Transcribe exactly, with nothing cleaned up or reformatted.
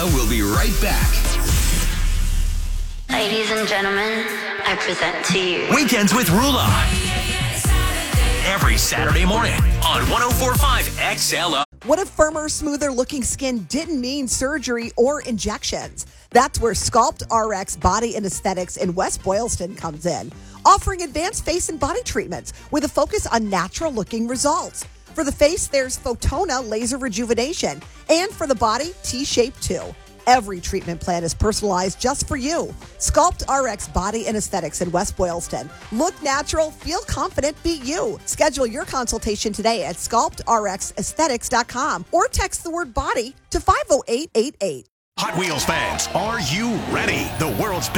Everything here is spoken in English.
Rula will be right back. Ladies and gentlemen, I present to you Weekends with Rula. Every Saturday morning on one oh four point five X L. What if firmer, smoother looking skin didn't mean surgery or injections? That's where Sculpt R X Body and Aesthetics in West Boylston comes in, offering advanced face and body treatments with a focus on natural looking results. For the face, there's Photona Laser Rejuvenation, and for the body, T-Shape two. Every treatment plan is personalized just for you. Sculpt R X Body and Aesthetics in West Boylston. Look natural, feel confident, be you. Schedule your consultation today at sculpt r x aesthetics dot com or text the word body to five oh eight eight eight. Hot Wheels fans, are you ready? The world's